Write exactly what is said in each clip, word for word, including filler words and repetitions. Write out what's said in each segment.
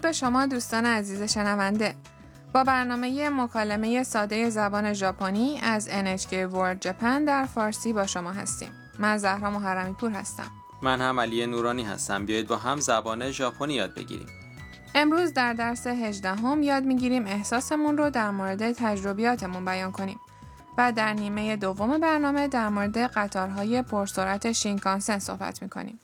به شما دوستان عزیز شنونده. با برنامه مکالمه ساده زبان ژاپنی از ان اچ کی World Japan در فارسی با شما هستیم. من زهرا محرمی پور هستم. من هم علی نورانی هستم. بیایید با هم زبان ژاپنی یاد بگیریم. امروز در درس هجدهم یاد میگیریم احساسمون رو در مورد تجربیاتمون بیان کنیم و در نیمه دوم برنامه در مورد قطارهای پرسرعت شینکانسن صحبت میکنیم.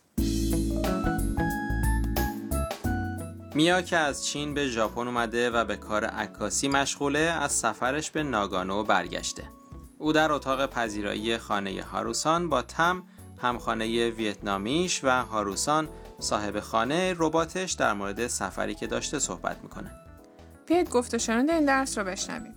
میا که از چین به ژاپن اومده و به کار عکاسی مشغوله، از سفرش به ناگانو برگشته. او در اتاق پذیرایی خانه هاروسان با تم همخانه ویتنامیش و هاروسان صاحب خانه رباتش در مورد سفری که داشته صحبت میکنه. بیایید گفت و شنود این درس رو بشنویم.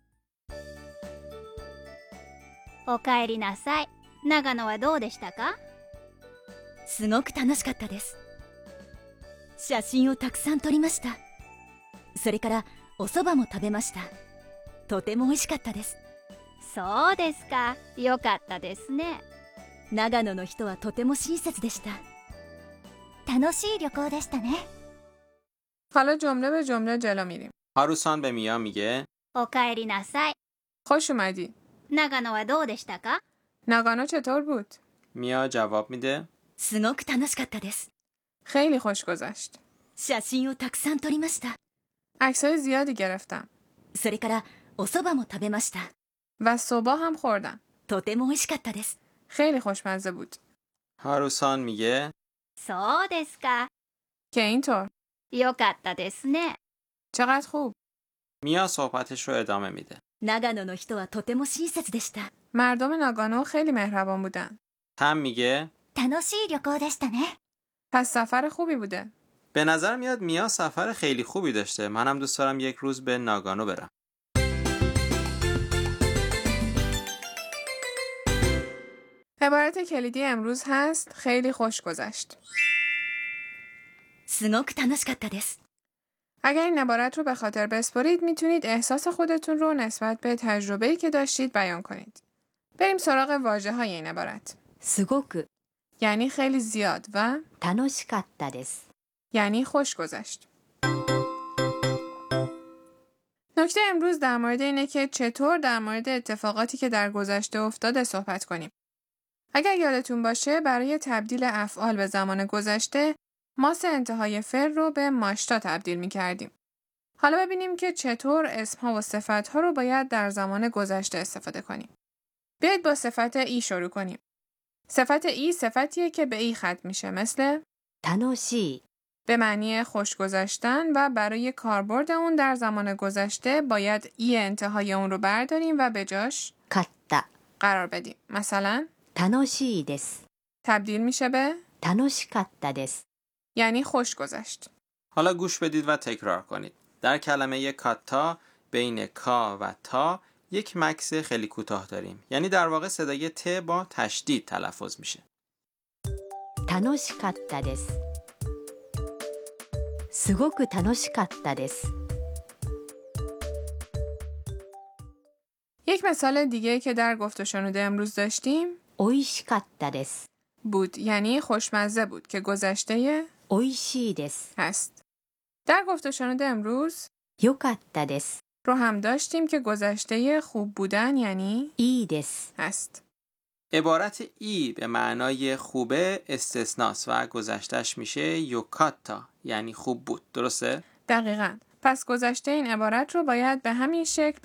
おかえりなさい。長野はどうでしたか？ すごく楽しかったです。写真をたくさん撮りました。それからお蕎麦も食べました。とても美味しかったです。 そうですか。よかったですね。 長野の人はとても親切でした。楽しい旅行でしたね。 حالا جمله به جمله جلو میریم. هاروسان به میا میگه おかえりなさい。 خوش اومدی. 長野はどうでしたか？ ناگانو چطور بود؟ میا جواب میده すごく楽しかったです。 خیلی خوش گذشت. 写真をたくさん撮りました。 عکسای زیادی گرفتم それからお蕎麦も食べました。 و صبح هم خوردم. とても美味しかったです。 خیلی خوشمزه بود. هاروسان میگه そうですか。 که اینطور. よかったですね。 چقدر خوب. میا صحبتش رو ادامه میده 長野の人はとても親切でした。 مردم ناگانو خیلی مهربان بودن. تم میگه 楽しい旅行でしたね。 پس سفر خوبی بوده. به نظر میاد میا سفر خیلی خوبی داشته. منم دوست دارم یک روز به ناگانو برم. عبارت کلیدی امروز هست خیلی خوش گذشت. すごく楽しかったです。 اگر این عبارت رو به خاطر بسپارید میتونید احساس خودتون رو نسبت به تجربه‌ای که داشتید بیان کنید. بریم سراغ واژه‌های این عبارت. すごく یعنی خیلی زیاد و 楽しかったです。 یعنی خوش گذشت. نکته امروز در مورد اینه که چطور در مورد اتفاقاتی که در گذشته افتاده صحبت کنیم. اگر یادتون باشه برای تبدیل افعال به زمان گذشته ماس انتهای فعل رو به ماشتا تبدیل می کردیم. حالا ببینیم که چطور اسمها و صفتها رو باید در زمان گذشته استفاده کنیم. بیایید با صفت ای شروع کنیم. صفت ای صفتیه که به ای ختم میشه، مثل 楽しい به معنی خوش گذشتن و برای کاربرد اون در زمان گذشته باید ای انتهای اون رو برداریم و به جاش かった قرار بدیم. مثلا 楽しいです。 تبدیل میشه به 楽しかったです。 یعنی خوش گذشت. حالا گوش بدید و تکرار کنید. در کلمه کاتا بین کا و تا یک مکث خیلی کوتاه داریم. یعنی در واقع صدای ت با تشدید تلفظ میشه. 楽しかったです。すごく楽しかったです。 یک مثال دیگه که در گفت و شنود امروز داشتیم 美味しかったです。 بود، یعنی خوشمزه بود که گذشته 美味しいです。 هست. در گفت و شنود امروز よかったです。 رو هم داشتیم که گذشته خوب بودن یعنی いいです。 هست. عبارت ای به معنای خوبه استثناست و گذشتش میشه یوکاتا یعنی خوب بود. درسته؟ دقیقاً. پس گذشته این عبارت رو باید به همین شکل